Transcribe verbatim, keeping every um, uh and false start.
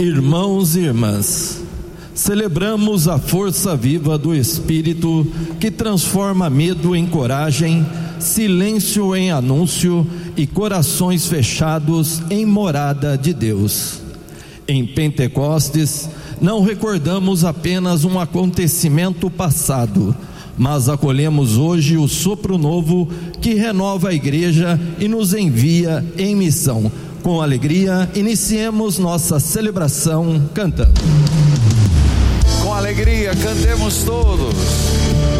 Irmãos e irmãs, celebramos a força viva do Espírito que transforma medo em coragem, silêncio em anúncio e corações fechados em morada de Deus. Em Pentecostes, não recordamos apenas um acontecimento passado, mas acolhemos hoje o sopro novo que renova a igreja e nos envia em missão. Com alegria, iniciemos nossa celebração cantando. Com alegria, cantemos todos.